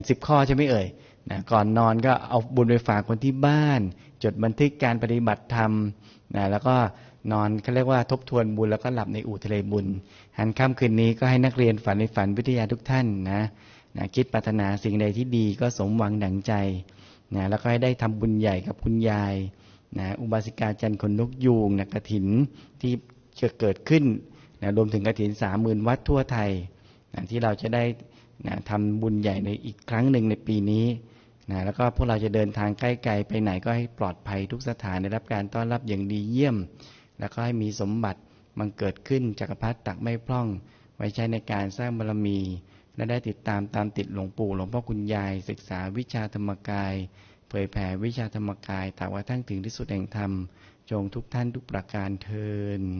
10 ข้อใช่ไหมเอ่ยนะก่อนนอนก็เอาบุญไปฝากคนที่บ้านจดบันทึกการปฏิบัติธรรมนะแล้วก็นอนเขาเรียกว่าทบทวนบุญแล้วก็หลับในอู่ทะเลบุญหันค่ำคืนนี้ก็ให้นักเรียนฝันในฝันวิทยาทุกท่านนะคิดปรารถนาสิ่งใดที่ดีก็สมหวังดั่งใจนะแล้วก็ให้ได้ทำบุญใหญ่กับคุณยายนะอุบาสิกาจันทร์ขนนกยูงนะกฐินที่จะเกิดขึ้นนะรวมถึงกฐิน 30,000 วัดทั่วไทยนะที่เราจะได้นะทำบุญใหญ่ในอีกครั้งหนึ่งในปีนี้นะแล้วก็พวกเราจะเดินทางใกล้ไกลไปไหนก็ให้ปลอดภัยทุกสถานได้รับการต้อนรับอย่างดีเยี่ยมแล้วก็ให้มีสมบัติบังเกิดขึ้นจักรพรรดิตักไม่พร่องไว้ใช้ในการสร้างบารมีและได้ติดตามติดหลวงปู่หลวงพ่อคุณยายศึกษาวิชาธรรมกายเผยแผ่วิชาธรรมกายตราบกระทั่งถึงที่สุดแห่งธรรมจงทุกท่านทุกประการเทอญ